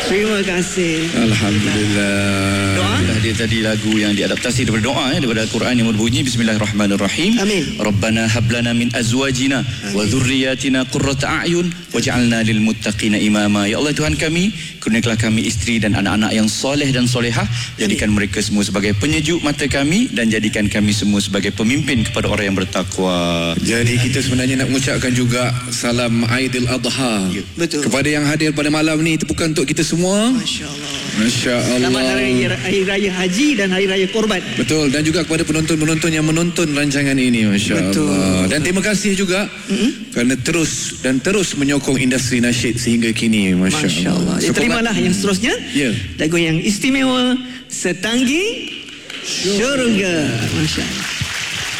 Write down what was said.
Terima kasih. Alhamdulillah. Doa? Dia tadi lagu yang diadaptasi daripada doa daripada Al-Quran yang berbunyi Bismillahirrahmanirrahim. Amin. Rabbana hablana min azwajina wa dhurriyyatina qurrata a'yun waj'alna lil muttaqina imama. Ya Allah Tuhan kami, kurniakanlah kami isteri dan anak-anak yang soleh dan solehah, jadikan mereka semua sebagai penyejuk mata kami dan jadikan kami semua sebagai pemimpin kepada orang yang bertakwa. Jadi kita sebenarnya nak mengucapkan juga salam Aidil Adha. Betul. Kepada yang hadir pada malam ni, tepukan untuk kita semua. Masya-Allah. Masya-Allah. Selamat Hari Raya Haji dan Hari Raya Korban. Betul, dan juga kepada penonton-penonton yang menonton rancangan ini, masya-Allah. Dan terima kasih juga kerana terus menyokong industri nasyid sehingga kini, masya-Allah. Terimalah yang seterusnya. Ya. Lagu yang istimewa, Setanggi Syurga. Masya-Allah.